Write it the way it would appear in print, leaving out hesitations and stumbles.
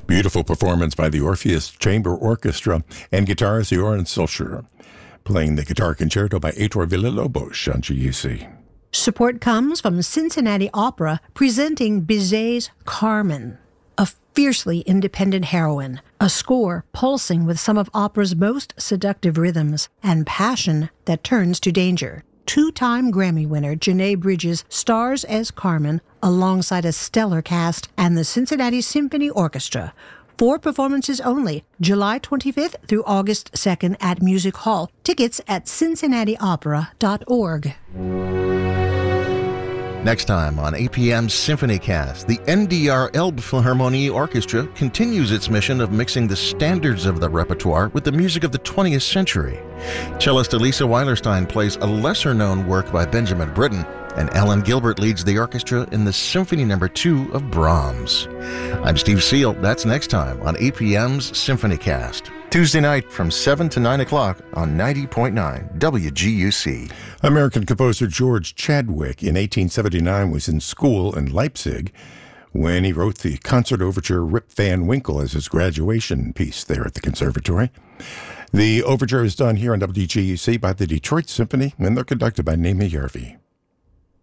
Beautiful performance by the Orpheus Chamber Orchestra and guitarist Joran Solskjaer, playing the guitar concerto by Heitor Villa-Lobos on GUC. Support comes from Cincinnati Opera presenting Bizet's Carmen, a fiercely independent heroine, a score pulsing with some of opera's most seductive rhythms and passion that turns to danger. Two-time Grammy winner Janae Bridges stars as Carmen alongside a stellar cast and the Cincinnati Symphony Orchestra. 4 performances only, July 25th through August 2nd at Music Hall. Tickets at cincinnatiopera.org. Next time on APM's SymphonyCast, the NDR Elbphilharmonie Orchestra continues its mission of mixing the standards of the repertoire with the music of the 20th century. Cellist Elisa Weilerstein plays a lesser-known work by Benjamin Britten, and Ellen Gilbert leads the orchestra in the Symphony No. 2 of Brahms. I'm Steve Seal. That's next time on APM's SymphonyCast. Tuesday night from 7 to 9 o'clock on 90.9 WGUC. American composer George Chadwick in 1879 was in school in Leipzig when he wrote the concert overture Rip Van Winkle as his graduation piece there at the conservatory. The overture is done here on WGUC by the Detroit Symphony, and they're conducted by Naomi Yarvi.